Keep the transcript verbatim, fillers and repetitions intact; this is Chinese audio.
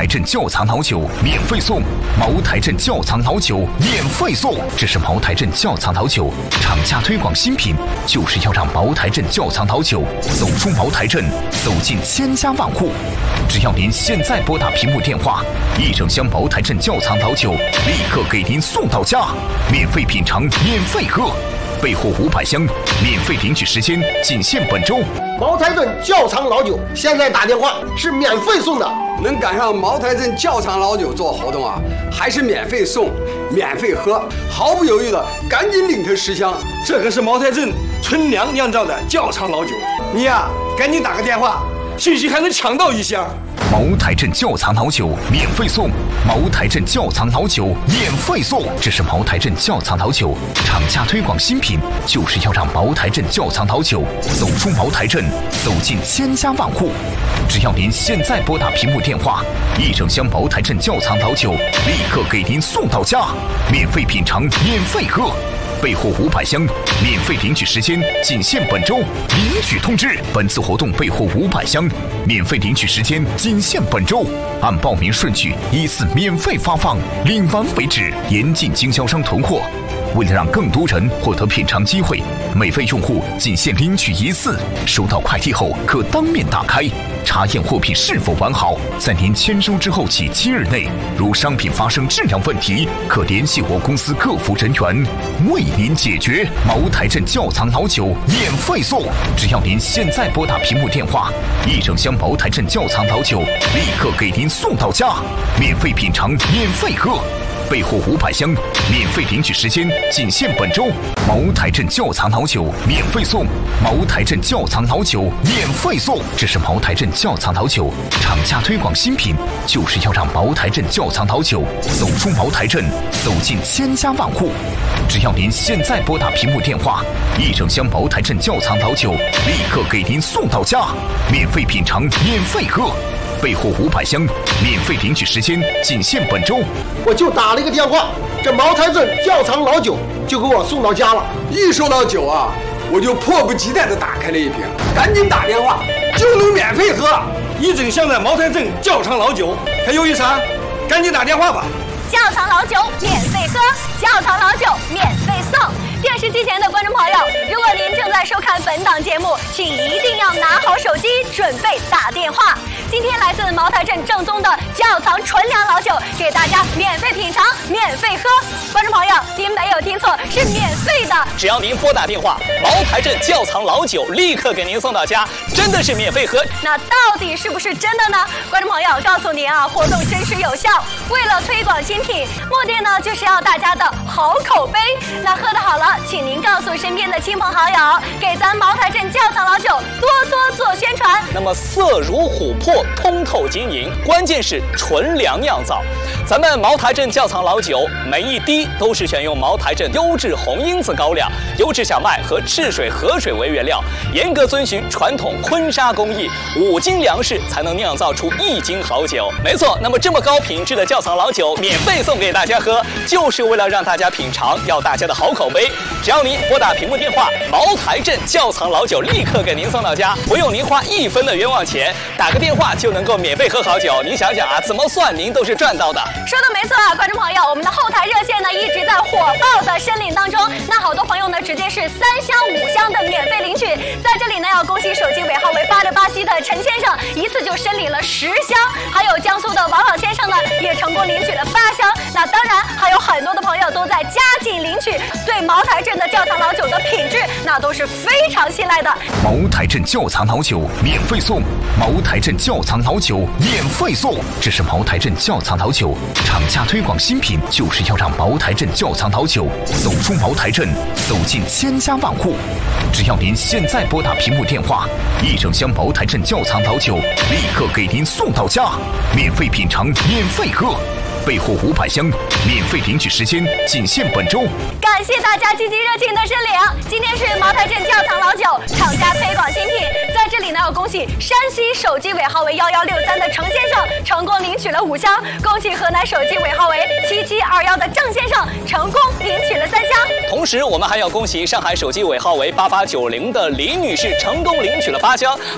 镇窖藏老酒免费送，茅台镇窖藏老酒免费送。这是茅台镇窖藏老酒厂家推广新品，就是要让茅台镇窖藏老酒走出茅台镇，走进千家万户。只要您现在拨打屏幕电话，一整箱茅台镇窖藏老酒立刻给您送到家，免费品尝，免费喝。备货五百箱，免费领取时间仅限本周。 茅台镇窖藏老酒现在打电话是免费送的， 能赶上茅台镇窖藏老酒做活动啊，还是免费送、免费喝，毫不犹豫的赶紧领它十箱。 这可是茅台镇纯粮酿造的窖藏老酒，你呀、啊、赶紧打个电话，兴许还能抢到一箱。 茅台镇窖藏老酒免费送，茅台镇窖藏老酒免费送。这是茅台镇窖藏老酒厂家推广新品，就是要让茅台镇窖藏老酒走出茅台镇，走进千家万户。只要您现在拨打屏幕电话，一整箱茅台镇窖藏老酒立刻给您送到家，免费品尝，免费喝。备货五百箱，免费领取时间仅限本周。领取通知：本次活动备货五百箱，免费领取时间仅限本周。按报名顺序依次免费发放，领完为止，严禁经销商囤货。为了让更多人获得品尝机会，每位用户仅限领取一次。收到快递后可当面打开，查验货品是否完好。在您签收之后起七日内，如商品发生质量问题，可联系我公司客服人员为您解决。茅台镇窖藏老酒免费送，只要您现在拨打屏幕电话，一整箱茅台镇窖藏老酒立刻给您送到家，免费品尝，免费喝。备货五百箱，免费领取时间仅限本周。茅台镇窖藏老酒免费送，茅台镇窖藏老酒免费送。这是茅台镇窖藏老酒厂家推广新品，就是要让茅台镇窖藏老酒走出茅台镇，走进千家万户。只要您现在拨打屏幕电话，一整箱茅台镇窖藏老酒立刻给您送到家，免费品尝，免费喝。备货五百箱，免费领取时间仅限本周。 我就打了一个电话，这茅台镇窖藏老酒就给我送到家了。 一收到酒啊，我就迫不及待地打开了一瓶，赶紧打电话就能免费喝。 一整箱的茅台镇窖藏老酒还犹豫啥？赶紧打电话吧！ 窖藏老酒免费喝，窖藏老酒免费送。电视机前的观众朋友，如果您正在收看本档节目，请一定要拿好手机，准备打电话。今天来自茅台镇正宗的窖藏纯粮老酒，给大家免费品尝，免费喝。观众朋友，您没有听错，是免费的。 只要您拨打电话，茅台镇窖藏老酒立刻给您送到家，真的是免费喝。 那到底是不是真的呢？观众朋友，告诉您啊，活动真实有效。为了推广新品，目的呢就是要大家的好口碑。那喝得好了，请您告诉身边的亲朋好友，给咱茅台镇窖藏老酒多多做宣传。 那么色如琥珀，通透晶莹，关键是纯粮酿造。咱们茅台镇窖藏老酒每一滴都是选用茅台镇优质红因子高粱、优质小麦和赤水河水为原料，严格遵循传统坤沙工艺，五斤粮食才能酿造出一斤好酒。没错，那么这么高品质的窖藏老酒免费送给大家喝，就是为了让大家品尝，要大家的好口碑。只要您拨打屏幕电话，茅台镇窖藏老酒立刻给您送到家，不用您花一分的冤枉钱，打个电话就能够免费喝好酒。您想想啊，怎么算您都是赚到的。 说的没错啊，观众朋友，我们的后台热线呢一直在火爆的申领当中。那好多朋友呢直接是三箱五箱的免费领取，在这里呢要恭喜手机尾号为八六八七的陈先生，一次就申领了十箱，还有江苏的王老先生呢也成功领取了八箱。那当然还有很多的朋友都在加紧领取，对茅台镇的窖藏老酒的品质那都是非常信赖的。 茅台镇窖藏老酒免费送，茅台镇窖藏老酒免费送。这是茅台镇窖藏老酒厂家推广新品，就是要让茅台镇窖藏老酒走出茅台镇，走进千家万户。只要您现在拨打屏幕电话，一整箱茅台镇窖藏老酒立刻给您送到家，免费品尝，免费喝。备货五百箱，免费领取时间仅限本周。 感谢大家积极热情的申领。今天是茅台镇窖藏老酒厂家推广新品，在这里呢要恭喜山西手机尾号为幺幺六三的程先生成功领取了五箱，恭喜河南手机尾号为七七二幺的郑先生成功领取了三箱。 同时，我们还要恭喜上海手机尾号为八八九零的李女士成功领取了八箱。